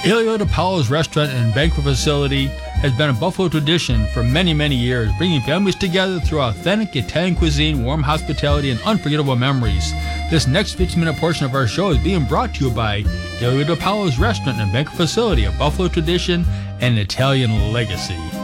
Elio DiPaolo's restaurant and banquet facility has been a Buffalo tradition for many, many years, bringing families together through authentic Italian cuisine, warm hospitality, and unforgettable memories. This next 15-minute portion of our show is being brought to you by Elio DiPaolo's restaurant and banquet facility, a Buffalo tradition and Italian legacy.